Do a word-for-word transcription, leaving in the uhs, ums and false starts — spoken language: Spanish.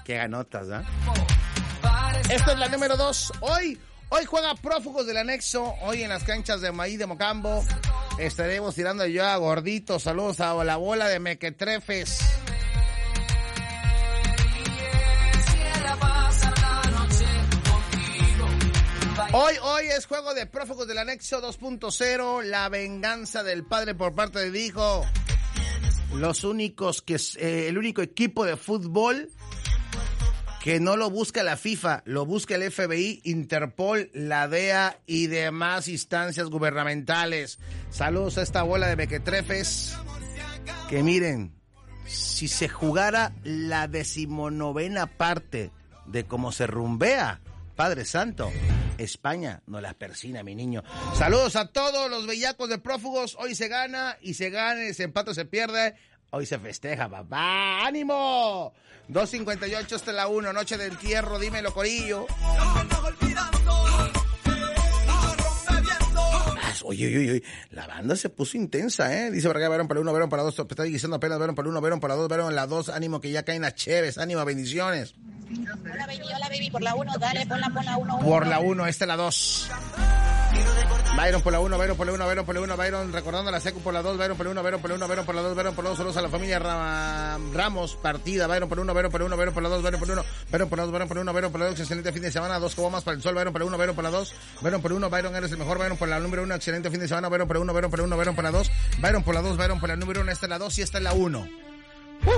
qué ganotas, ¿ah? ¿eh? Esta es la número dos. Hoy, hoy juega Prófugos del Anexo. Hoy en las canchas de Maí de Mocambo. Estaremos tirando yo a Gordito. Saludos a la bola de Mequetrefes. Hoy, hoy es juego de Prófugos del Anexo dos punto cero, la venganza del padre por parte del hijo. Los únicos que, eh, el único equipo de fútbol que no lo busca la FIFA, lo busca el F B I, Interpol, la D E A y demás instancias gubernamentales. Saludos a esta bola de mequetrefes, que miren, si se jugara la decimonovena parte de cómo se rumbea, Padre Santo, España no las persina, mi niño. Saludos a todos los bellacos de Prófugos. Hoy se gana y se gana, se empata o se pierde. Hoy se festeja, papá. ¡Ánimo! dos cincuenta y ocho hasta la una, noche de entierro. Dímelo, corillo. Oye, oye, oye, la banda se puso intensa, ¿eh? Dice para acá, Verón para uno, Verón para dos. Está diciendo apenas Verón para uno, Verón para dos, Verón la dos. Ánimo que ya caen las cheves. Ánimo, bendiciones. Hola, baby, hola, baby, por la uno, dale, ponla, ponla uno. Por la uno, esta es la dos. Byron por la uno, Byron por la uno, Byron por la uno, Byron recordando la secu por la dos, Byron por la uno, Byron por la uno, Byron por la dos, Byron por la dos, saludos a la familia Ramos, partida, Byron por la uno, Byron por la uno, Byron por la dos, Byron por la uno, Byron por la dos, Byron por la uno, Byron por la dos, excelente fin de semana, dos cobomas para el sol, Byron por la uno, Byron por la dos, Byron por la uno, Byron eres el mejor, Byron por la número uno, excelente fin de semana, Byron por la uno, Byron por la uno, Byron por la dos, Byron por la dos, Byron por la número uno, esta es la dos y esta es la uno.